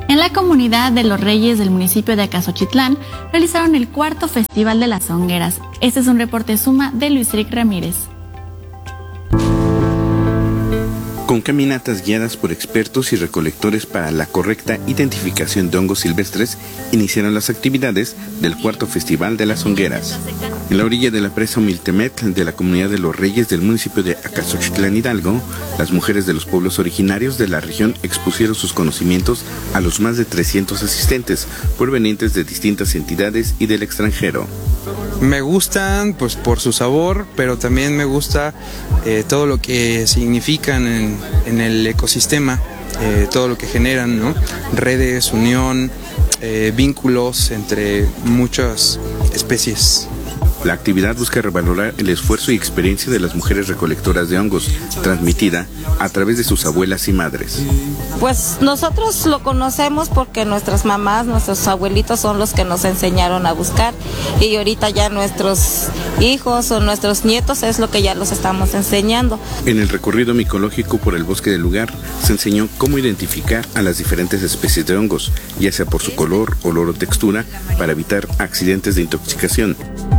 En la comunidad de Los Reyes del municipio de Acaxochitlán realizaron el cuarto Festival de las Hongueras. Este es un reporte suma de Luis Rick Ramírez. Con caminatas guiadas por expertos y recolectores para la correcta identificación de hongos silvestres, iniciaron las actividades del cuarto Festival de las Hongueras. En la orilla de la presa Humiltemet de la comunidad de Los Reyes del municipio de Acaxochitlán, Hidalgo, las mujeres de los pueblos originarios de la región expusieron sus conocimientos a los más de 300 asistentes, provenientes de distintas entidades y del extranjero. Me gustan pues por su sabor, pero también me gusta todo lo que significan en el ecosistema, todo lo que generan, ¿no? Redes, unión, vínculos entre muchas especies. La actividad busca revalorar el esfuerzo y experiencia de las mujeres recolectoras de hongos, transmitida a través de sus abuelas y madres. Pues nosotros lo conocemos porque nuestras mamás, nuestros abuelitos son los que nos enseñaron a buscar, y ahorita ya nuestros hijos o nuestros nietos es lo que ya los estamos enseñando. En el recorrido micológico por el bosque del lugar se enseñó cómo identificar a las diferentes especies de hongos, ya sea por su color, olor o textura, para evitar accidentes de intoxicación.